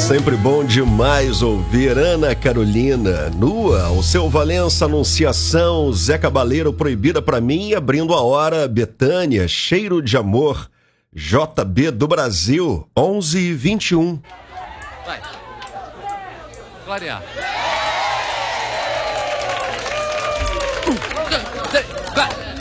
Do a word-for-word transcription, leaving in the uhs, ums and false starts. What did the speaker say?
Sempre bom demais ouvir Ana Carolina, Nua, o Seu Valença, Anunciação, Zé Cabaleiro, Proibida Pra Mim, abrindo a hora, Bethânia, Cheiro de Amor, J B do Brasil, onze e vinte e um. Vai. Glória. Um, dois, três, vai.